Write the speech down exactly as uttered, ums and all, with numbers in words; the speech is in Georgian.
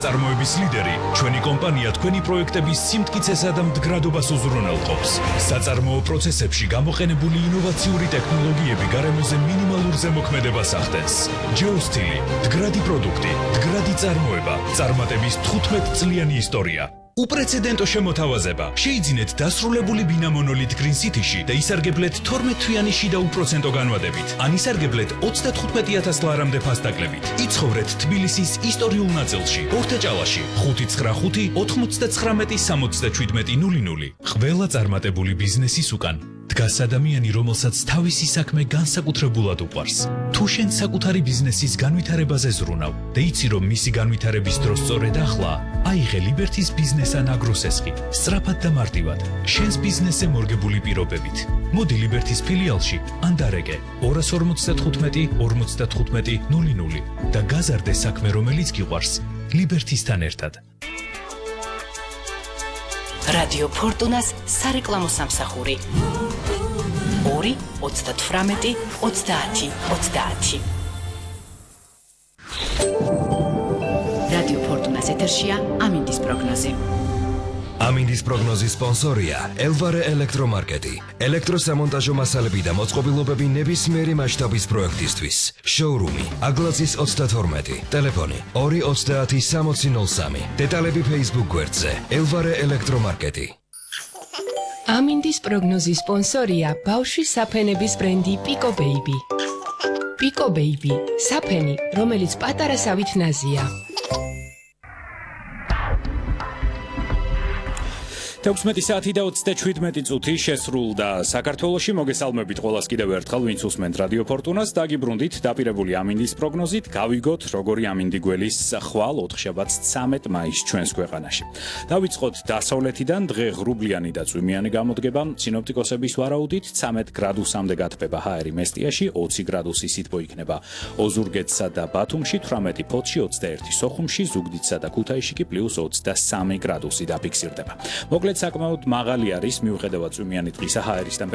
წარმოების ლიდერი, ჩვენი კომპანია თქვენი პროექტების სიმტკიცესა და მდგრადობას უზრუნველყოფს. საწარმოო პროცესებში გამოყენებული ინოვაციური ტექნოლოგიები გარემოზე მინიმალურ ზემოქმედებას ახდენს. Geostili, მდგრადი პროდუქტი, მდგრადი წარმოება, წარმატების თხუთმეტწლიანი ისტორია. უპრეცედენტო შემოთავაზება. შეიძინეთ დასრულებული ბინა მონოლით Green City-ში და ისარგებლეთ თორმეტ თვიანი შიდა უპროცენტო განვადებით. ან ისარგებლეთ ოცდათხუთმეტი ათას დოლარამდე ფასდაკლებით. იცხოვრეთ თბილისის ისტორიულ ნაწილში, ორთაჭალაში, ხუთი ცხრა ხუთი ოთხმოცდაცხრამეტი სამოცდაჩვიდმეტი ნული ნული. ყველა წარმატებული ბიზნესის უკან დგას ადამიანი, რომელსაც თავისი საქმე განსაკუთრებულად უყვარს. თუ შენ საკუთარი ბიზნესის განვითარებაზე ზრუნავ და იცი, რომ მისი განვითარების დრო სწორედ ახლა, აიღე ლიბერთის ბიზნეს ან აგროსესხი, სწრაფად და მარტივად, შენს ბიზნესზე მორგებული პირობებით. მოდი ლიბერთის ფილიალში ან დარეკე ორას ორმოცდათხუთმეტი ორმოცდათხუთმეტი ნული ნული და გაზარდე საქმე, რომელიც გიყვარს, ლიბერთისთან ერთად. რადიო ფორტუნას სარეკლამო სამსახური ორი ოცდათვრამეტი ოცდაათი ოცდაათი. რადიო ფორტუნას ეთერშია ამინდის პროგნოზი. ამინდის პროგნოზის სპონსორია ელვარე ელექტრომარკეტი. ელექტროსამონტაჟო მასალები და მოწყობილობები ნებისმიერი მასშტაბის პროექტისთვის. შოურუმი აგლაძის ოცდათორმეტი. ტელეფონი ორი ოცდაათი სამოცი ნული სამი. დეტალები Facebook გვერდზე ელვარე ელექტრომარკეტი. ამინდის პროგნოზის სპონსორია ბავშვის საფენების ბრენდი Pico Baby. Pico Baby, საფენი, რომელიც პატარასავით ნაზია. თექვსმეტი საათი და ოცდაჩვიდმეტი წუთი შესრულდა საქართველოში. მოგესალმებით ყველას კიდევ ერთხელ, ვინც უსმენთ რადიო ფორტუნას. დაგიბრუნდით დაპირებული ამინდის პროგნოზით. გავიგოთ, როგორი ამინდი გველის ხვალ ოთხშაბათს ცამეტ მაისს ჩვენს ქვეყანაში. დავიწყოთ დასავლეთიდან. დღე ღრუბლიანი და წვიმიანი გამოდგება. სინოპტიკოსების ვარაუდით ცამეტ გრადუსამდე გათბება ჰაერი მესტიაში, ოცი გრადუსი სითბო იქნება ოზურგეთსა და ბათუმში, თვრამეტი ფოთში, ოცდაერთი სოხუმში, ზუგდიდსა და ქუთაისში კი პლუს ოცდასამი გრადუსი დაფიქსირდება. მოკლედ საკმაოდ მაღალი არის მიუხედავად წვიმიანი დღისა ჰაერის